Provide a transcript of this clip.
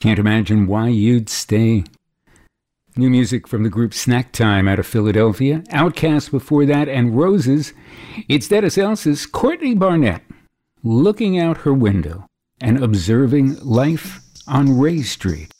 Can't imagine why you'd stay. New music from the group Snack Time out of Philadelphia. Outkast before that, and Roses. It's Dennis Elsa's Courtney Barnett, looking out her window and observing life on Ray Street.